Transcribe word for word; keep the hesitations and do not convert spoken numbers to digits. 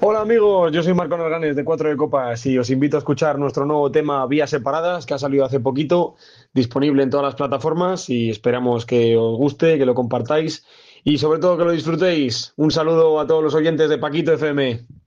Hola amigos, yo soy Marco Norganes de Cuatro de Copas y os invito a escuchar nuestro nuevo tema Vías Separadas que ha salido hace poquito, disponible en todas las plataformas y esperamos que os guste, que lo compartáis y sobre todo que lo disfrutéis. Un saludo a todos los oyentes de Paquito F M.